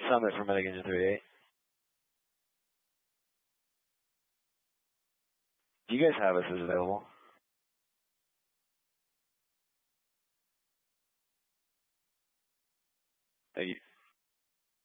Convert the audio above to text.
Summit for Medic Engine 38. Do you guys have us as available? Thank you.